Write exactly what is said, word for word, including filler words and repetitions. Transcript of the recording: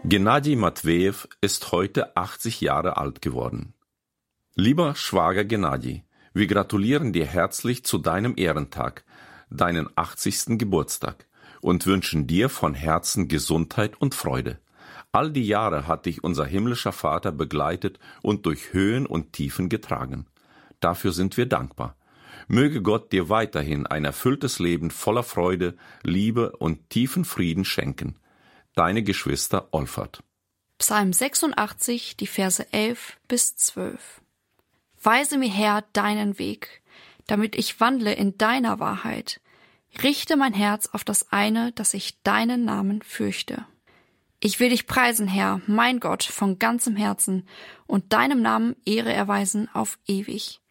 Gennadi Matvejew ist heute achtzig Jahre alt geworden. Lieber Schwager Gennadi, wir gratulieren dir herzlich zu deinem Ehrentag, deinen achtzigsten Geburtstag, und wünschen dir von Herzen Gesundheit und Freude. All die Jahre hat dich unser himmlischer Vater begleitet und durch Höhen und Tiefen getragen. Dafür sind wir dankbar. Möge Gott dir weiterhin ein erfülltes Leben voller Freude, Liebe und tiefen Frieden schenken. Deine Geschwister Olfert. Psalm sechsundachtzig, die Verse elf bis zwölf. Weise mir, Herr, deinen Weg, damit ich wandle in deiner Wahrheit. Richte mein Herz auf das eine, dass ich deinen Namen fürchte. Ich will dich preisen, Herr, mein Gott, von ganzem Herzen und deinem Namen Ehre erweisen auf ewig.